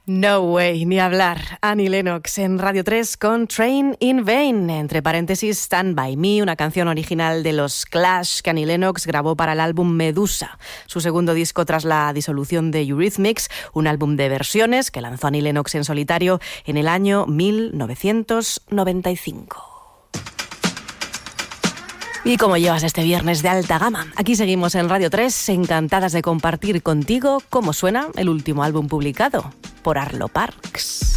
No way, ni hablar. Annie Lennox en Radio 3 con Train in Vain. Entre paréntesis, Stand By Me, una canción original de los Clash que Annie Lennox grabó para el álbum Medusa, su segundo disco tras la disolución de Eurythmics, un álbum de versiones que lanzó Annie Lennox en solitario en el año 1995. ¿Y cómo llevas este viernes de alta gama? Aquí seguimos en Radio 3, encantadas de compartir contigo cómo suena el último álbum publicado por Arlo Parks.